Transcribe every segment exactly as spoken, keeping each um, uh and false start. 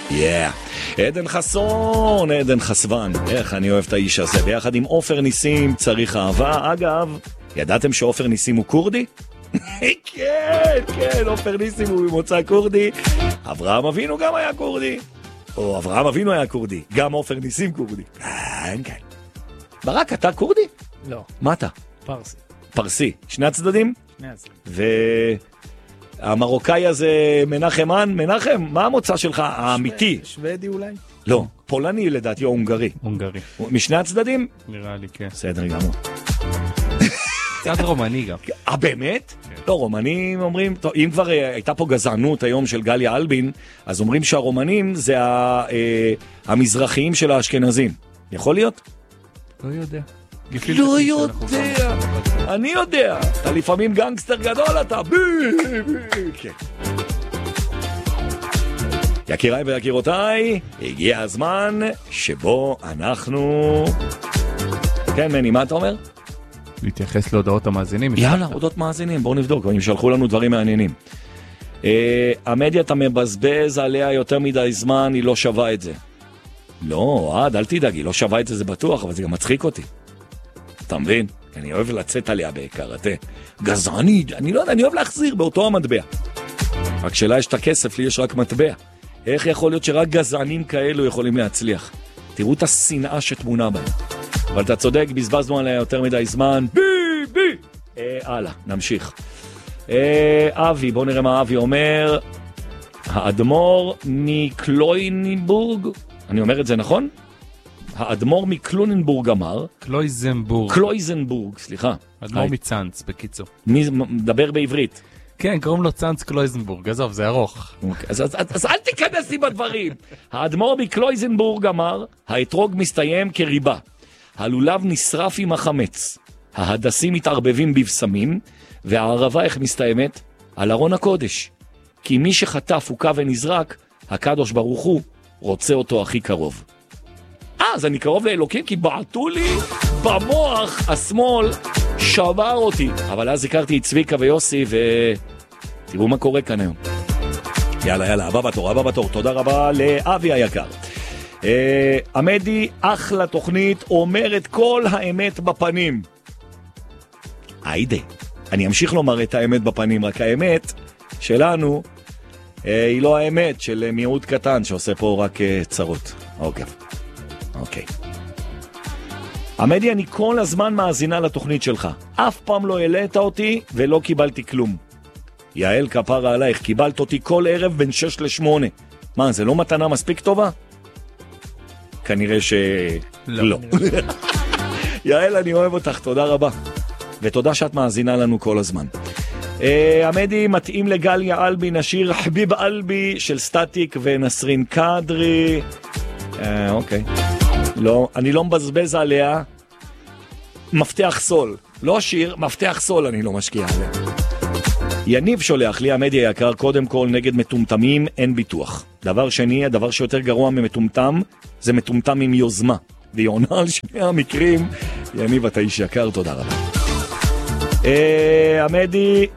יאה. עדן חסון, עדן חסבן. איך אני אוהב את האיש הזה. ביחד עם עופר ניסים צריך אהבה. אגב, ידעתם שעופר ניסים הוא קורדי? כן, כן, עופר ניסים הוא ממוצא קורדי. אברהם אבינו גם היה קורדי. או אברהם אבינו היה קורדי. גם עופר ניסים קורדי. כן, כן. ברק, אתה קורדי? לא. מה אתה? פרסי. פרסי. שני הצדדים? שני הצדדים. והמרוקאי הזה מנחם אן, מנחם, מה המוצא שלך האמיתי? שוודי אולי? לא, פולני לדעתי או הונגרי. הונגרי. משני הצדדים? נראה לי, כן. בסדר גמור. קצת רומני גם. אה, באמת? לא, רומנים אומרים, טוב, אם כבר הייתה פה גזענות היום של גליה אלבין, אז אומרים שהרומנים זה המזרחיים של האשכנזים. יכול להיות? לא יודע. לא יודע. אני יודע. אתה לפעמים גנגסטר גדול, אתה בי בי. כן. יקיריי ויקירותיי, הגיע הזמן שבו אנחנו... כן, מני, מה אתה אומר? להתייחס להודעות המאזינים. יאללה, הודעות מאזינים, בואו נבדוק, אם שלחו לנו דברים מעניינים. המדיה אתה מבזבז עליה יותר מדי זמן, היא לא שווה את זה. לא, עד, אל תדאג, היא לא שווה את זה, זה בטוח, אבל זה גם מצחיק אותי. אתה מבין? אני אוהב לצאת עליה בעיקר, אתה גזעני, אני לא יודע, אני אוהב להחזיר באותו המטבע. רק שאלה יש את הכסף, לי יש רק מטבע. איך יכול להיות שרק גזענים כאלו יכולים להצליח? תראו את השנאה שתמונה בהם. אבל אתה צודק, בזבזנו עליה יותר מדי זמן. בי, בי! אה, הלאה, נמשיך. אה, אבי, בוא נראה מה אבי אומר. האדמו"ר מקלוינבורג, אני אומר את זה נכון? האדמו"ר מקלוננבורג אמר. קלויזנבורג. קלויזנבורג, סליחה. אדמו"ר מצאנץ, בקיצור. מי מדבר בעברית? כן, קוראים לו צאנץ קלויזנבורג, עזוב, זה ארוך. אז, אז, אז, אז אל תיכנס לי בדברים. האדמו"ר מקלויזנבורג אמר, האתרוג מסתיים כריבה. הלולב נשרף עם החמץ. ההדסים מתערבבים בבשמים, והערבה איך מסתיימת? על ארון הקודש. כי מי שחטף הוקע ונזרק, הקדוש ברוך הוא רוצה אותו הכי קרוב. אה, אז אני קרוב לאלוקים, כי בעטו לי במוח השמאל, שבר אותי. אבל אז הכרתי את צביקה ויוסי, ותראו מה קורה כאן היום. יאללה, יאללה, הבא בתור, הבא בתור. תודה רבה לאבי היקר. אה, עמדי, אחלה תוכנית, אומרת כל האמת בפנים. היידה, אני אמשיך לומר את האמת בפנים, רק האמת שלנו אה, היא לא האמת של מיעוט קטן שעושה פה רק אה, צרות. אוקיי. אוקיי. עמדי, אני כל הזמן מאזינה לתוכנית שלך. אף פעם לא העלית אותי ולא קיבלתי כלום. יעל כפרה עלייך, קיבלת אותי כל ערב בין שש לשמונה. מה, זה לא מתנה מספיק טובה? כנראה ש... לא. לא. יעל, אני אוהב אותך, תודה רבה. ותודה שאת מאזינה לנו כל הזמן. עמדי, מתאים לגליה אלבין, השיר חביב אלבי של סטטיק ונסרין קדרי. אוקיי. לא, אני לא מבזבז עליה. מפתח סול. לא שיר, מפתח סול אני לא משקיע עליה. יניב שולח לי, עמדי היקר, קודם כל נגד מטומטמים אין ביטוח. דבר שני, הדבר שיותר גרוע ממטומטם, זה מטומטם עם יוזמה. ויונה על שני המקרים. יניב, אתה איש יקר, תודה רבה. אה, עמדי,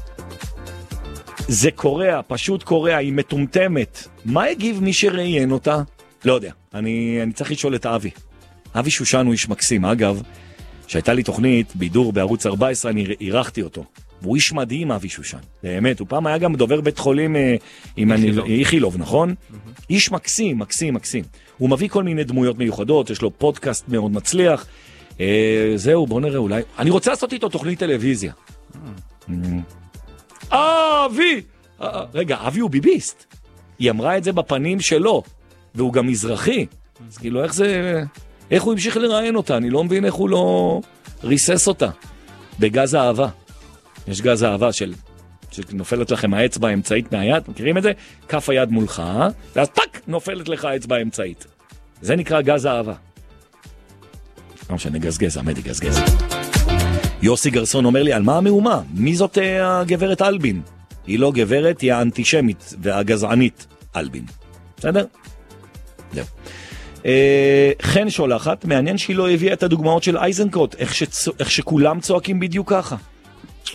זה קורא, פשוט קורא, היא מטומטמת. מה הגיב מי שראיין אותה? לא יודע, אני, אני צריך לשאול את אבי. אבי שושן הוא איש מקסים. אגב, שהייתה לי תוכנית בידור בערוץ ארבע עשרה, אני אירחתי אותו. והוא איש מדהים, אבי שושן. באמת, הוא פעם היה גם דובר בית חולים אה, עם איכילוב. אני, איכילוב, נכון? Mm-hmm. איש מקסים, מקסים, מקסים. הוא מביא כל מיני דמויות מיוחדות, יש לו פודקאסט מאוד מצליח. אה, זהו, בוא נראה אולי. אני רוצה לעשות איתו תוכנית טלוויזיה. Mm-hmm. אה, אבי! אה, רגע, אבי הוא ביביסט. היא אמרה את זה בפנים שלו. והוא גם מזרחי. אז כאילו, איך זה... איך הוא המשיך לראיין אותה? אני לא מבין איך הוא לא ריסס אותה. בגז האהבה. יש גז האהבה של... שנופלת לכם האצבע האמצעית מהיד, מכירים את זה? כף היד מולך, ואז פק! נופלת לך האצבע האמצעית. זה נקרא גז האהבה. לא משנה, גזגז, עמדי גזגז. יוסי גרסון אומר לי, על מה המהומה? מי זאת הגברת אלבין? היא לא גברת, היא האנטישמית והגזענית אלבין. בסדר? זהו. חן שולחת, מעניין שהיא לא הביאה את הדוגמאות של אייזנקוט, איך, שצ... איך שכולם צועקים בדיוק ככה.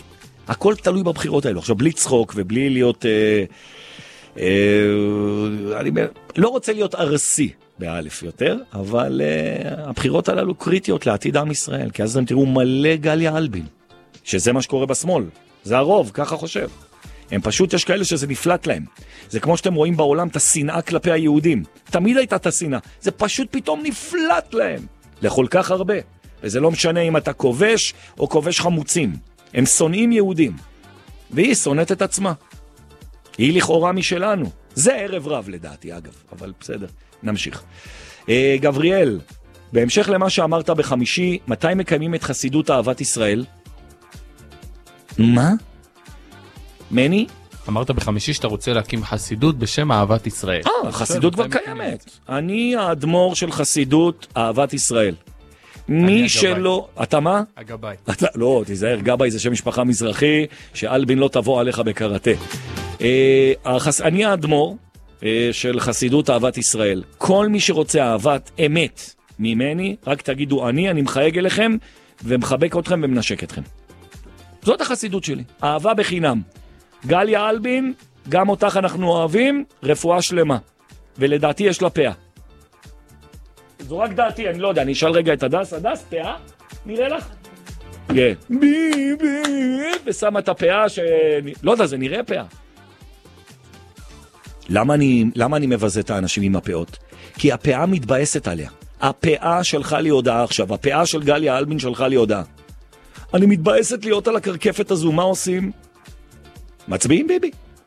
הכל תלוי בבחירות האלו. עכשיו, בלי צחוק ובלי להיות אה, אה, אני לא רוצה להיות ארסי באלף יותר, אבל uh, הבחירות הללו קריטיות לעתיד עם ישראל, כי אז אתם תראו מלא גליה אלבין, שזה מה שקורה בשמאל, זה הרוב, ככה חושב. הם פשוט, יש כאלה שזה נפלט להם. זה כמו שאתם רואים בעולם, את השנאה כלפי היהודים. תמיד הייתה את השנאה. זה פשוט פתאום נפלט להם. לכל כך הרבה. וזה לא משנה אם אתה כובש או כובש חמוצים. הם שונאים יהודים. והיא שונאת את עצמה. היא לכאורה משלנו. זה ערב רב לדעתי, אגב. אבל בסדר, נמשיך. אה, גבריאל, בהמשך למה שאמרת בחמישי, מתי מקיימים את חסידות אהבת ישראל? מה? מני? אמרת בחמישי שאתה רוצה להקים חסידות בשם אהבת ישראל. אה, החסידות כבר קיימת. אני האדמו"ר של חסידות אהבת ישראל. מי שלא... אתה מה? הגבאי. לא, תיזהר, גבאי זה שם משפחה מזרחי, שאלבין לא תבוא עליך בקראטה. אני האדמו"ר של חסידות אהבת ישראל. כל מי שרוצה אהבת אמת ממני, רק תגידו אני, אני מחייג אליכם, ומחבק אתכם ומנשק אתכם. זאת החסידות שלי. אהבה בחינם. גליה אלבין, גם אותך אנחנו אוהבים, רפואה שלמה. ולדעתי יש לה פאה. זו רק דעתי, אני לא יודע, אני אשאל רגע את הדס, הדס, פאה? נראה לך? כן. בי בי ושמה את הפאה ש... לא יודע, זה נראה פאה. למה אני, למה אני מבזה את האנשים עם הפאות? כי הפאה מתבאסת עליה. הפאה שלחה לי הודעה עכשיו, הפאה של גליה אלבין שלחה לי הודעה. אני מתבאסת להיות על הקרקפת הזו, מה עושים? מצביעים ביבי.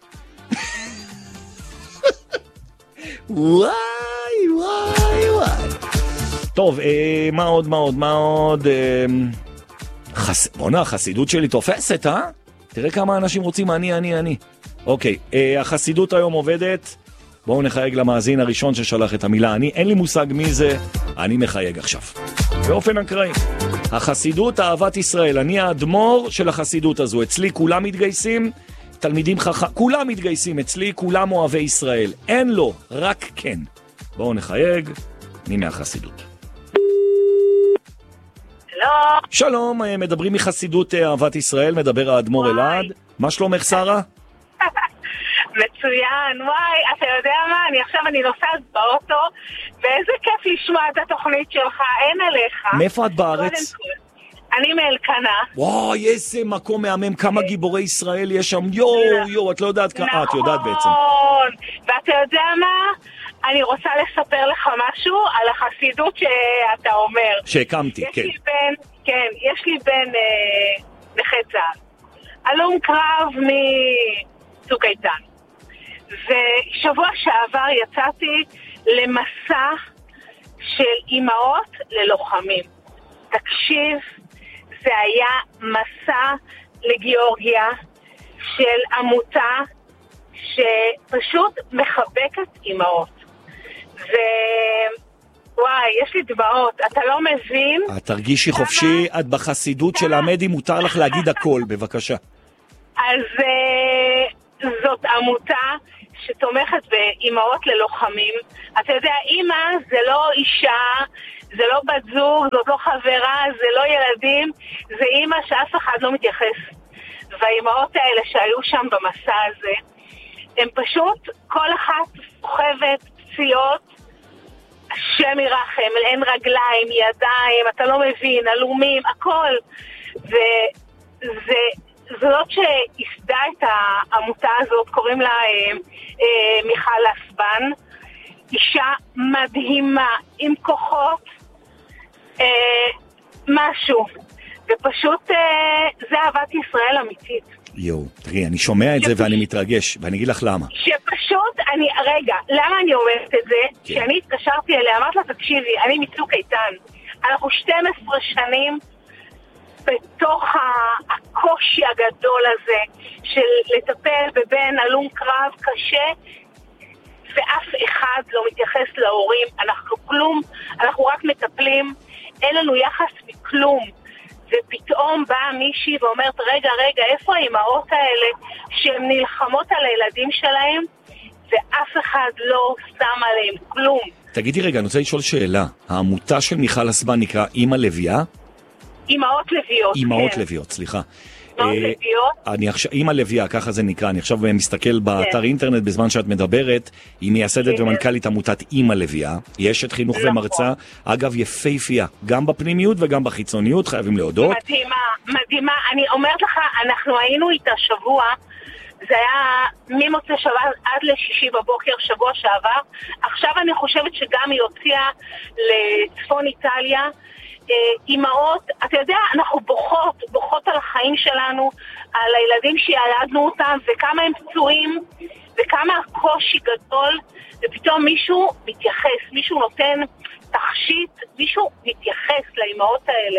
וואי וואי וואי. טוב, אה, מה עוד, מה עוד, מה עוד? אה, חס... בונה, החסידות שלי תופסת, אה? תראה כמה אנשים רוצים אני, אני, אני. אוקיי, אה, החסידות היום עובדת. בואו נחייג למאזין הראשון ששלח את המילה אני. אין לי מושג מי זה, אני מחייג עכשיו. באופן אקראי. החסידות אהבת ישראל, אני האדמו"ר של החסידות הזו. אצלי כולם מתגייסים, תלמידים חכם, כולם מתגייסים, אצלי כולם אוהבי ישראל. אין לו, רק כן. בואו נחייג, מי מהחסידות. שלום. שלום, מדברים מחסידות אהבת ישראל, מדבר האדמו"ר אלעד. מה שלומך שרה? מצוין, וואי, אתה יודע מה? אני עכשיו אני נוסעת באוטו, ואיזה כיף לשמוע את התוכנית שלך, אין עליך. מאיפה את בארץ? אני מאלקנה. וואי, איזה מקום מהמם, כמה גיבורי ישראל יש שם, יו, יו, את לא יודעת כמה, את יודעת בעצם. נכון, ואתה יודע מה? אני רוצה לספר לך משהו על החסידות שאתה אומר. שהקמתי, כן. יש לי בן, כן, יש לי בן אה, נכה צה"ל. הלום קרב מצוק איתן. ושבוע שעבר יצאתי למסע של אימהות ללוחמים. תקשיב, זה היה מסע לגיאורגיה של עמותה שפשוט מחבקת אימהות. ווואי, יש לי דמעות, אתה לא מבין? את תרגישי חופשי, את בחסידות של המדי, מותר לך להגיד הכל, בבקשה. אז זאת עמותה שתומכת באימהות ללוחמים. אתה יודע, אימא זה לא אישה, זה לא בת זוג, זאת לא חברה, זה לא ילדים, זה אימא שאף אחד לא מתייחס. והאימהות האלה שהיו שם במסע הזה, הם פשוט, כל אחת סוחבת פציעות, השם ירחם, אין רגליים, ידיים, אתה לא מבין, אלומים, הכל. וזה, זאת שהסדה את העמותה הזאת, קוראים לה אה, אה, מיכל אסבן, אישה מדהימה, עם כוחות, אה, משהו. ופשוט אה, זה אהבת ישראל אמיתית. יו, תראי, אני שומע את זה ואני מתרגש, ואני אגיד לך למה. שפשוט, אני, רגע, למה אני אומרת את זה? כן. שאני התקשרתי אליה, אמרת לה, תקשיבי, אני מצוק איתן. אנחנו שתים עשרה שנים בתוך הקושי הגדול הזה של לטפל בבן הלום קרב קשה, ואף אחד לא מתייחס להורים. אנחנו כלום, אנחנו רק מטפלים, אין לנו יחס מכלום. ופתאום באה מישהי ואומרת, רגע, רגע, איפה האימהות האלה שהן נלחמות על הילדים שלהם, ואף אחד לא שם עליהם כלום. תגידי רגע, אני רוצה לשאול שאלה. העמותה של מיכל אסבן נקרא אימא לביאה? אימהות לביאות, אימהות כן. לביאות, סליחה. אני עכשיו, אמא לביאה, ככה זה נקרא, אני עכשיו מסתכל באתר אינטרנט בזמן שאת מדברת, היא מייסדת ומנכ"לית עמותת אמא לביאה, יש את חינוך ומרצה, אגב יפהפייה, גם בפנימיות וגם בחיצוניות, חייבים להודות. מדהימה, מדהימה, אני אומרת לך, אנחנו היינו איתה שבוע, זה היה ממוצא שבת עד לשישי בבוקר שבוע שעבר, עכשיו אני חושבת שגם היא הוציאה לצפון איטליה, אימהות, אתה יודע, אנחנו בוכות, בוכות על החיים שלנו, על הילדים שילדנו אותם, וכמה הם פצועים, וכמה הקושי גדול, ופתאום מישהו מתייחס, מישהו נותן תכשיט, מישהו מתייחס לאימהות האלה.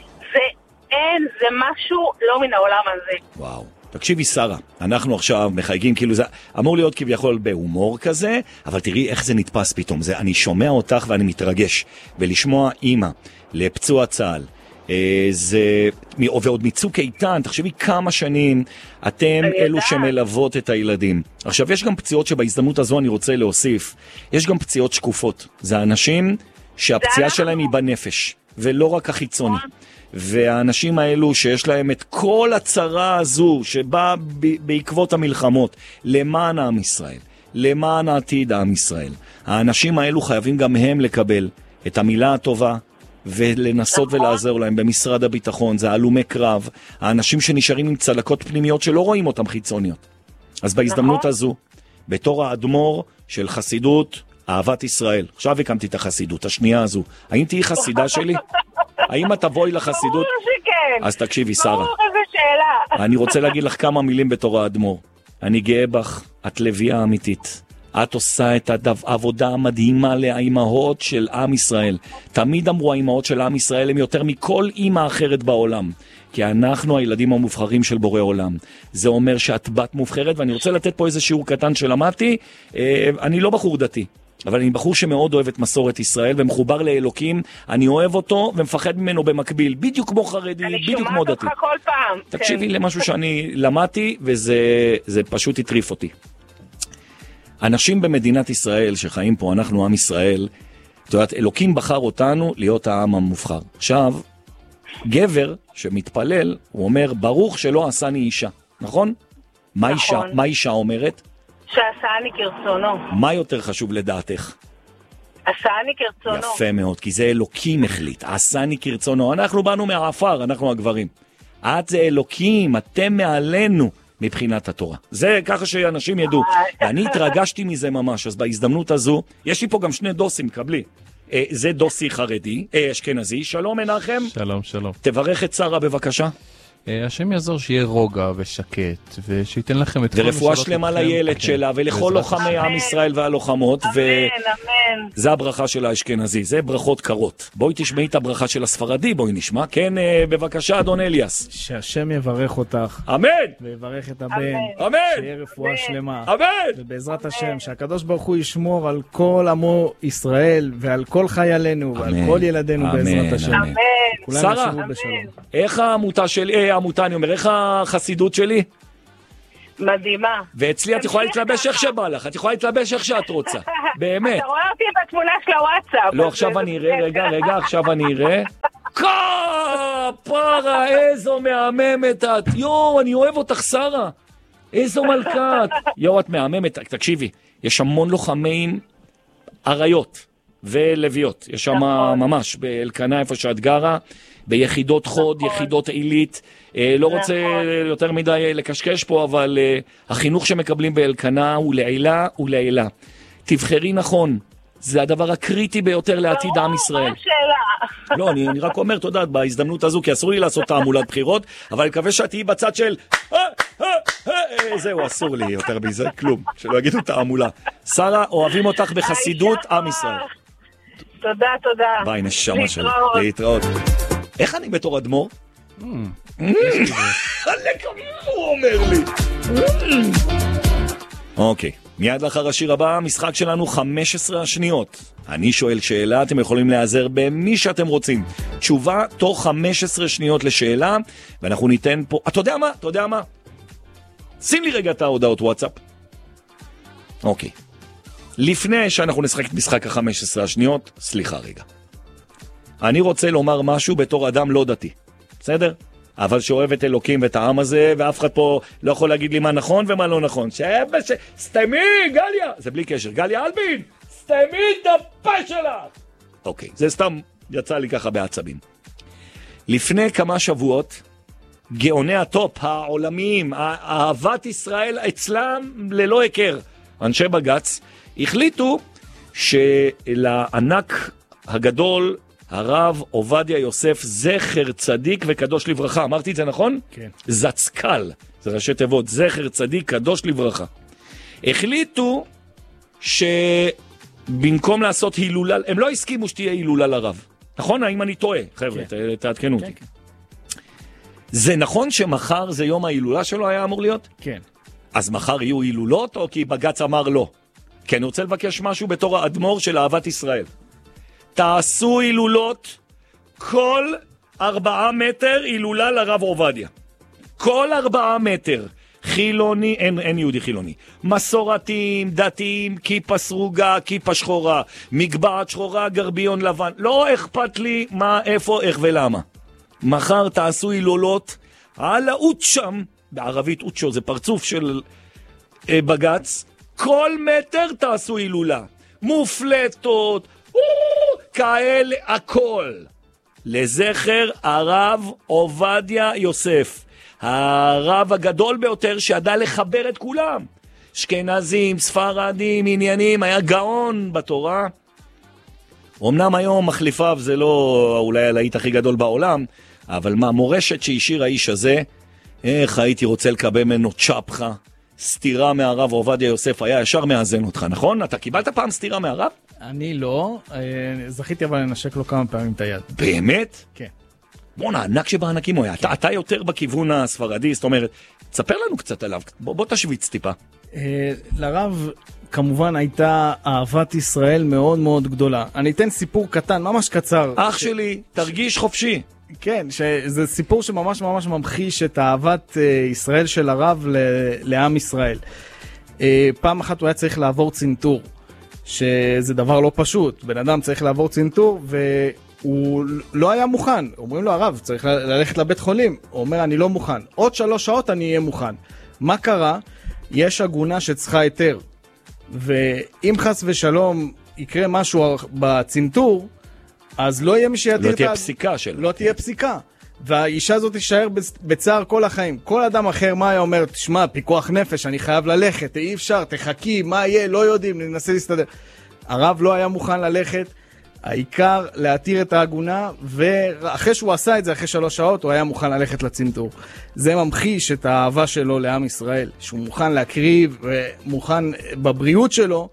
ואין, זה משהו לא מן העולם הזה. וואו. תקשיבי שרה, אנחנו עכשיו מחייגים, כאילו זה אמור להיות כביכול בהומור כזה, אבל תראי איך זה נתפס פתאום. זה, אני שומע אותך ואני מתרגש, ולשמוע אימא לפצוע צה"ל, אה, זה, ועוד מצוק איתן, תחשבי כמה שנים אתם אלו שמלוות את הילדים. עכשיו יש גם פציעות שבהזדמנות הזו אני רוצה להוסיף, יש גם פציעות שקופות, זה אנשים שהפציעה שלהם היא בנפש, ולא רק החיצוני. והאנשים האלו שיש להם את כל הצרה הזו שבאה בעקבות המלחמות למען העם ישראל, למען העתיד העם ישראל, האנשים האלו חייבים גם הם לקבל את המילה הטובה ולנסות ולעזור להם במשרד הביטחון. זה הלומי קרב, האנשים שנשארים עם צלקות פנימיות שלא רואים אותם חיצוניות. אז בהזדמנות הזו, בתור האדמו"ר של חסידות אהבת ישראל, עכשיו הקמתי את החסידות השנייה הזו, האם תהי חסידה שלי? האם את תבואי לחסידות? ברור שכן. אז תקשיבי שרה, ברור, איזה שאלה. אני רוצה להגיד לך כמה מילים בתור האדמו"ר. אני גאה בך, את לביאה אמיתית. את עושה את העבודה המדהימה לאימהות של עם ישראל. תמיד אמרו האימהות של עם ישראל הם יותר מכל אימא אחרת בעולם, כי אנחנו הילדים המובחרים של בורא עולם. זה אומר שאת בת מובחרת, ואני רוצה לתת פה איזה שיעור קטן שלמדתי. אני לא בחור דתי, אבל אני בחור שמאוד אוהב את מסורת ישראל ומחובר לאלוקים. אני אוהב אותו ומפחד ממנו במקביל, בדיוק כמו חרדי, בדיוק כמו דתי. אני שומעת אותך כל פעם. תקשיבי כן. למשהו שאני למדתי, וזה זה פשוט הטריף אותי. אנשים במדינת ישראל שחיים פה, אנחנו עם ישראל, את יודעת, אלוקים בחר אותנו להיות העם המובחר. עכשיו, גבר שמתפלל, הוא אומר, ברוך שלא עשני אישה, נכון? מה אישה, מה אישה אומרת? שעשני כרצונו. מה יותר חשוב לדעתך? עשני כרצונו. יפה מאוד, כי זה אלוקים החליט, עשני כרצונו. אנחנו באנו מהעפר, אנחנו הגברים. את זה אלוקים, אתם מעלינו מבחינת התורה. זה ככה שאנשים ידעו. ואני התרגשתי מזה ממש, אז בהזדמנות הזו, יש לי פה גם שני דוסים, קבלי. אה, זה דוסי חרדי, אה, אשכנזי. שלום מנחם. שלום, שלום. תברך את שרה בבקשה. השם יעזור שיהיה רוגע ושקט, ושייתן לכם את כל ורפואה שלמה לילד שלה, ולכל לוחמי עם ישראל והלוחמות, וזה הברכה של האשכנזי, זה ברכות קרות. בואי תשמעי את הברכה של הספרדי, בואי נשמע. כן, בבקשה, אדון אליאס. שהשם יברך אותך. אמן! ויברך את הבן. אמן! שיהיה רפואה שלמה. אמן! ובעזרת השם, שהקדוש ברוך הוא ישמור על כל עמו ישראל, ועל כל חיילינו, ועל כל ילדינו בעזרת השם. אמן! שרה, איך העמותה שלי, העמותה, אני אומר, איך החסידות שלי? מדהימה. ואצלי את יכולה להתלבש איך שבא לך, את יכולה להתלבש איך שאת רוצה, באמת. אתה רואה אותי בתמונה של הוואטסאפ. לא, עכשיו אני אראה, רגע, רגע, עכשיו אני אראה. כפרה, איזו מהממת את. יו, אני אוהב אותך שרה. איזו מלכת. יו, את מהממת, תקשיבי, יש המון לוחמים עריות ולוויות. יש שם ממש, באלקנה איפה שאת גרה, ביחידות חוד, יחידות עילית. לא רוצה יותר מדי לקשקש פה, אבל החינוך שמקבלים באלקנה הוא לעילה, הוא לעילה. תבחרי נכון, זה הדבר הקריטי ביותר לעתיד עם ישראל. לא, אני, אני רק אומר, תודה, בהזדמנות הזו, כי אסור לי לעשות תעמולת בחירות, אבל אני מקווה שאת תהיי בצד של... זהו, אסור לי יותר בזה, כלום, שלא יגידו תעמולה. שרה, אוהבים אותך בחסידות עם ישראל. תודה, תודה. ביי, נשמה שלי. להתראות. איך אני בתור אדמו"ר? הוא אומר לי. אוקיי, מיד לאחר השיר הבא, המשחק שלנו חמש עשרה השניות. אני שואל שאלה, אתם יכולים להיעזר במי שאתם רוצים. תשובה תוך חמש עשרה שניות לשאלה, ואנחנו ניתן פה... אתה יודע מה? אתה יודע מה? שים לי רגע את ההודעות וואטסאפ. אוקיי. לפני שאנחנו נשחק את משחק ה-חמש עשרה השניות, סליחה רגע. אני רוצה לומר משהו בתור אדם לא דתי. בסדר? אבל שאוהב את אלוקים ואת העם הזה, ואף אחד פה לא יכול להגיד לי מה נכון ומה לא נכון. שבש... סתמי, גליה! זה בלי קשר. גליה אלבין, סתמי את הפה שלה! אוקיי, זה סתם יצא לי ככה בעצבים. לפני כמה שבועות, גאוני הטופ העולמיים, אהבת ישראל אצלם ללא הכר, אנשי בגץ, החליטו שלענק הגדול, הרב עובדיה יוסף, זכר צדיק וקדוש לברכה. אמרתי את זה נכון? כן. זצקל, זה ראשי תיבות, זכר צדיק קדוש לברכה. החליטו שבמקום לעשות הילולה, הם לא הסכימו שתהיה הילולה לרב. נכון? האם אני טועה? חבר'ה, כן. תעדכנו אותי. כן. זה נכון שמחר זה יום ההילולה שלו היה אמור להיות? כן. אז מחר יהיו הילולות או כי בגץ אמר לא? כי אני רוצה לבקש משהו בתור האדמו"ר של אהבת ישראל. תעשו הילולות כל ארבעה מטר הילולה לרב עובדיה. כל ארבעה מטר. חילוני, אין, אין יהודי חילוני. מסורתיים, דתיים, כיפה סרוגה, כיפה שחורה, מגבעת שחורה, גרביון לבן. לא אכפת לי מה, איפה, איך ולמה. מחר תעשו הילולות על האוצ'ם, בערבית אוצ'ו זה פרצוף של אה, בגץ, כל מטר תעשו הילולה. מופלטות, או, כאלה, הכל. לזכר הרב עובדיה יוסף. הרב הגדול ביותר שידע לחבר את כולם. אשכנזים, ספרדים, עניינים, היה גאון בתורה. אמנם היום מחליפיו זה לא אולי הלהיט הכי גדול בעולם, אבל מה, מורשת שהשאיר האיש הזה, איך הייתי רוצה לקבל ממנו צ'פחה, סתירה מהרב עובדיה יוסף, היה ישר מאזן אותך, נכון? אתה קיבלת פעם סתירה מהרב? אני לא, זכיתי אבל לנשק לו כמה פעמים את היד. באמת? כן. בוא'נה, ענק שבענקים הוא היה. אתה, אתה יותר בכיוון הספרדי, זאת אומרת, תספר לנו קצת עליו, בוא, בוא תשוויץ טיפה. לרב כמובן הייתה אהבת ישראל מאוד מאוד גדולה. אני אתן סיפור קטן, ממש קצר. אח שלי, תרגיש חופשי. כן, שזה סיפור שממש ממש ממחיש את אהבת ישראל של הרב לעם ישראל. פעם אחת הוא היה צריך לעבור צנתור, שזה דבר לא פשוט. בן אדם צריך לעבור צנתור והוא לא היה מוכן. אומרים לו, הרב, צריך ללכת לבית חולים. הוא אומר, אני לא מוכן. עוד שלוש שעות אני אהיה מוכן. מה קרה? יש אגונה שצריכה היתר. ואם חס ושלום יקרה משהו בצנתור, אז לא יהיה מי שיתיר לא תהיה פסיקה שלה. לא תהיה פסיקה. והאישה הזאת תישאר בצער כל החיים. כל אדם אחר מה היה אומר, תשמע, פיקוח נפש, אני חייב ללכת, אי אפשר, תחכי, מה יהיה, לא יודעים, ננסה להסתדר. הרב לא היה מוכן ללכת, העיקר להתיר את האגונה, ואחרי שהוא עשה את זה, אחרי שלוש שעות, הוא היה מוכן ללכת לצנתור. זה ממחיש את האהבה שלו לעם ישראל, שהוא מוכן להקריב, ומוכן בבריאות שלו,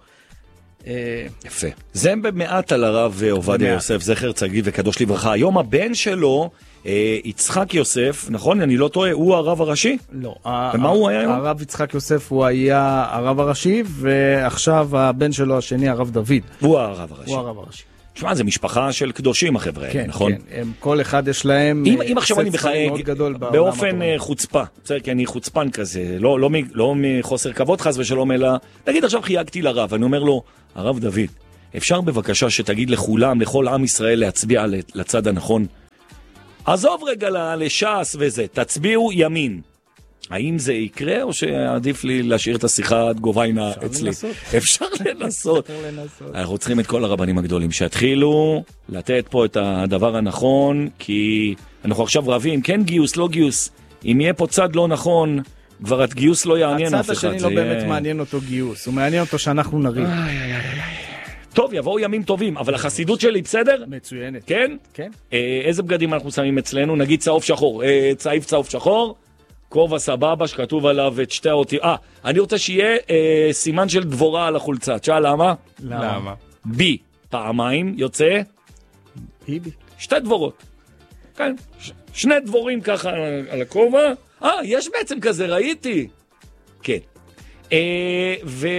יפה. זה במעט על הרב עובדיה יוסף, זכר צדיק וקדוש לברכה. היום הבן שלו, יצחק יוסף, נכון? אני לא טועה, הוא הרב הראשי? לא. ומה הוא היה היום? הרב יצחק יוסף הוא היה הרב הראשי, ועכשיו הבן שלו השני, הרב דוד. הוא הרב הראשי. הוא הרב הראשי. תשמע, זה משפחה של קדושים החבר'ה, כן, נכון? כן, הם, כל אחד יש להם אם עכשיו אני מחייג באופן חוצפה, בסדר, כי אני חוצפן כזה, לא, לא, לא מחוסר כבוד חס ושלום, אלא, תגיד עכשיו חייגתי לרב, אני אומר לו, הרב דוד, אפשר בבקשה שתגיד לכולם, לכל עם ישראל להצביע לצד הנכון? עזוב רגע לש"ס וזה, תצביעו ימין. האם זה יקרה או שעדיף לי להשאיר את השיחה עד גוביינה אצלי? אפשר לנסות. אנחנו צריכים את כל הרבנים הגדולים שיתחילו לתת פה את הדבר הנכון, כי אנחנו עכשיו רבים, כן גיוס, לא גיוס. אם יהיה פה צד לא נכון, כבר את גיוס לא יעניין אף אחד. הצד השני לא באמת מעניין אותו גיוס, הוא מעניין אותו שאנחנו נריב. טוב, יבואו ימים טובים, אבל החסידות שלי בסדר? מצוינת. כן? כן. איזה בגדים אנחנו שמים אצלנו? נגיד צהוב שחור, צעיף צהוב שחור. כובע סבבה שכתוב עליו את שתי האותיות. אה, אני רוצה שיהיה אה, סימן של דבורה על החולצה. תשאל למה? למה? בי. פעמיים יוצא? ביבי. שתי דבורות. כן. ש- שני דבורים ככה על הכובע. אה, יש בעצם כזה, ראיתי. כן. אה,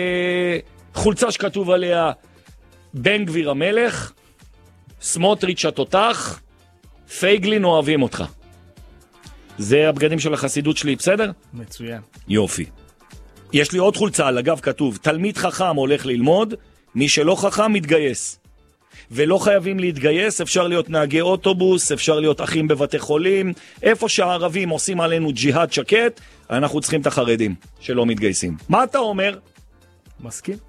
וחולצה שכתוב עליה בן גביר המלך, סמוטריץ' התותח, פייגלין אוהבים אותך. זה הבגדים של החסידות שלי, בסדר? מצוין. יופי. יש לי עוד חולצה, על הגב כתוב, תלמיד חכם הולך ללמוד, מי שלא חכם מתגייס. ולא חייבים להתגייס, אפשר להיות נהגי אוטובוס, אפשר להיות אחים בבתי חולים, איפה שהערבים עושים עלינו ג'יהאד שקט, אנחנו צריכים את החרדים שלא מתגייסים. מה אתה אומר? מסכים.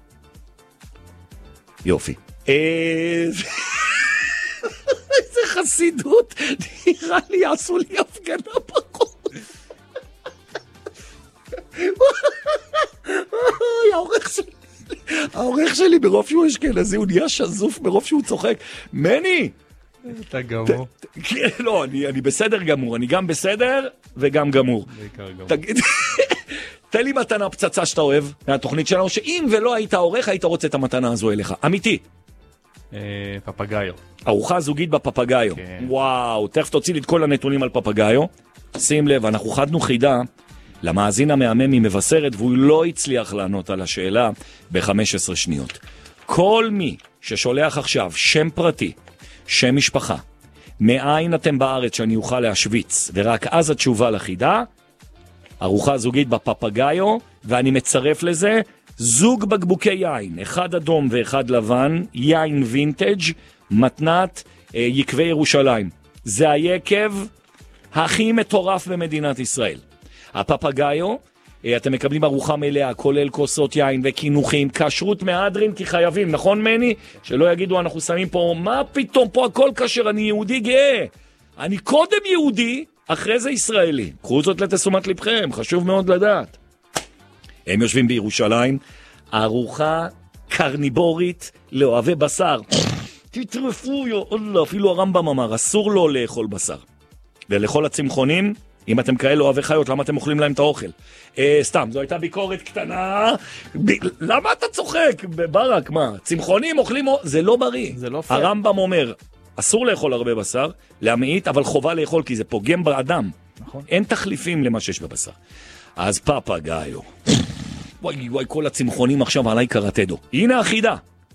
יופי. איזה חסידות, נראה לי יעשו לי הפגנה פחות. העורך שלי, העורך שלי ברוב שהוא אשכנזי, הוא נהיה שזוף ברוב שהוא צוחק. מני! אתה גמור. לא, אני בסדר גמור, אני גם בסדר וגם גמור. בעיקר גמור. תגיד, תן לי מתנה פצצה שאתה אוהב מהתוכנית שלנו, שאם ולא היית עורך, היית רוצה את המתנה הזו אליך. אמיתי. פפגאיו. ארוחה זוגית בפפגאיו. וואו, תכף תוציא לי את כל הנתונים על פפגאיו. שים לב, אנחנו חדנו חידה למאזין המאמן ממבשרת, והוא לא הצליח לענות על השאלה ב-חמש עשרה שניות. כל מי ששולח עכשיו שם פרטי, שם משפחה, מאין אתם בארץ שאני אוכל להשוויץ, ורק אז התשובה לחידה, ארוחה זוגית בפפגאיו, ואני מצרף לזה, זוג בקבוקי יין, אחד אדום ואחד לבן, יין וינטג', מתנת אה, יקבי ירושלים. זה היקב הכי מטורף במדינת ישראל. הפפגאיו, אה, אתם מקבלים ארוחה מלאה, כולל כוסות יין וכינוחים, כשרות מהדרין כי חייבים, נכון מני? שלא יגידו אנחנו שמים פה, מה פתאום פה הכל כשר, אני יהודי גאה. אני קודם יהודי, אחרי זה ישראלי. קחו זאת לתשומת לבכם, חשוב מאוד לדעת. הם יושבים בירושלים, ארוחה קרניבורית לאוהבי בשר. תטרפו, יאללה, אפילו הרמב"ם אמר, אסור לו לאכול בשר. ולכל הצמחונים, אם אתם כאלה אוהבי חיות, למה אתם אוכלים להם את האוכל? אה, סתם, זו הייתה ביקורת קטנה. ב... למה אתה צוחק? בברק, מה? צמחונים אוכלים, זה לא בריא. זה לא פייר. הרמב"ם אומר, אסור לאכול הרבה בשר, להמעיט, אבל חובה לאכול, כי זה פוגם באדם. נכון. אין תחליפים למה שיש בבשר. אז פפגאיו. וואי וואי, כל הצמחונים עכשיו עליי קרטדו. הנה החידה.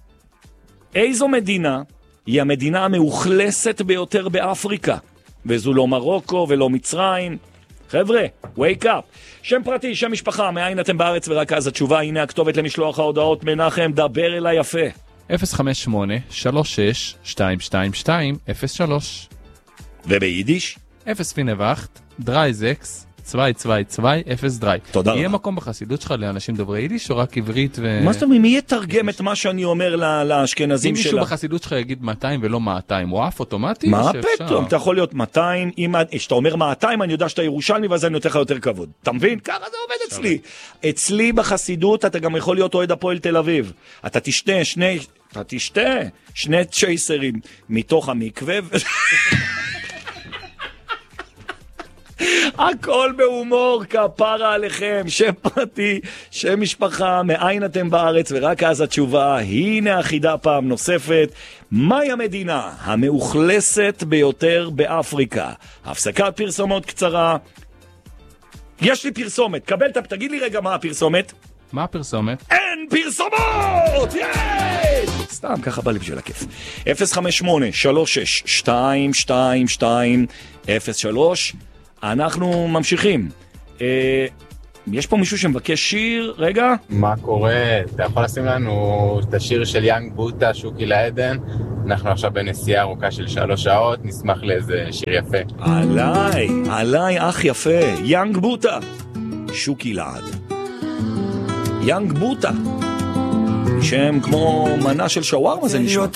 איזו מדינה היא המדינה המאוכלסת ביותר באפריקה? וזו לא מרוקו ולא מצרים. חבר'ה, wake up. שם פרטי, שם משפחה, מאין אתם בארץ ורק אז התשובה, הנה הכתובת למשלוח ההודעות. מנחם, דבר אליי יפה. אפס חמש שמונה שלוש שש שתיים שתיים שתיים אפס שלוש. וביידיש? אפס פינבחט, דרייזקס, צווי צווי צווי, אפס דרי. תודה רבה. יהיה מקום בחסידות שלך לאנשים דוברי יידיש או רק עברית ו... מה זאת אומרת, מי יתרגם את מה שאני אומר לאשכנזים אם שלה? מישהו בחסידות שלך יגיד מאתיים ולא מאתיים, הוא אף אוטומטי? מה או שאפשר? פתאום? אתה יכול להיות מאתיים, אם שאתה אומר מאתיים, אני יודע שאתה ירושלמי, ואז אני נותן לך יותר כבוד. אתה מבין? ככה זה עובד אצלי. אצלי בחסידות אתה גם יכול להיות אוהד הפועל תל אביב. אתה תשתה שני, אתה תשתה שני צ'ייסרים מתוך המקווה. הכל בהומור, כפרה עליכם, שם פרטי, שם משפחה, מאין אתם בארץ, ורק אז התשובה, הנה החידה פעם נוספת, מהי המדינה המאוכלסת ביותר באפריקה? הפסקת פרסומות קצרה, יש לי פרסומת, קבל, תגיד לי רגע מה הפרסומת? מה הפרסומת? אין פרסומות! ייי! סתם, ככה בא לי בשביל הכיף. אפס חמש שמונה שלוש שש שתיים שתיים שתיים אפס שלוש. אנחנו ממשיכים. אה, יש פה מישהו שמבקש שיר, רגע. מה קורה? אתה יכול לשים לנו את השיר של יאנג בוטה, שוקי לעדן? אנחנו עכשיו בנסיעה ארוכה של שלוש שעות, נשמח לאיזה שיר יפה. עליי, עליי אח יפה, יאנג בוטה, שוקי לעד. יאנג בוטה, שם כמו מנה של שווארמה זה נשמע.